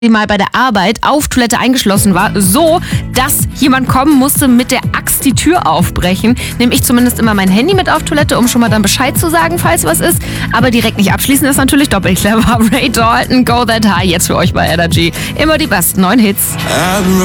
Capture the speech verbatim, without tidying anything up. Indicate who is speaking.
Speaker 1: mal bei der Arbeit auf Toilette eingeschlossen war, so, dass jemand kommen musste mit der Axt die Tür aufbrechen. Nehme ich zumindest immer mein Handy mit auf Toilette, um schon mal dann Bescheid zu sagen, falls was ist. Aber direkt nicht abschließen ist natürlich doppelt clever. Ray Dalton, Go That High, jetzt für euch bei Energy. Immer die besten neuen Hits.